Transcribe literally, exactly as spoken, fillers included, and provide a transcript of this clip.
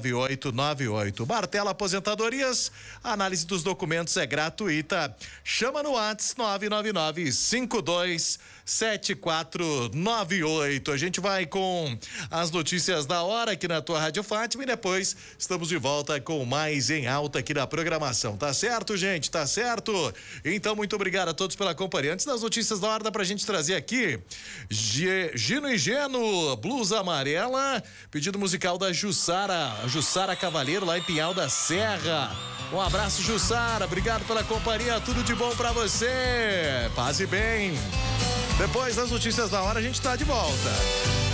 nove oito nove oito. Martela Aposentadorias, a análise dos documentos é gratuita. Chama no WhatsApp nove nove nove cinco dois sete quatro nove oito. A gente vai com as notícias da hora aqui na tua Rádio Fátima e depois estamos de volta com mais em alta aqui na programação. Tá certo, gente? Tá certo? Então, muito obrigado a todos pela companhia. Antes das notícias da hora, dá pra gente trazer aqui G, Gino e Geno, Blusa Amarela, pedido musical da Jussara, Jussara Cavaleiro, lá em Pinhal da Serra. Um abraço, Jussara, obrigado pela companhia, tudo de bom pra você. Paz e bem. Depois das notícias da hora, a gente tá de volta.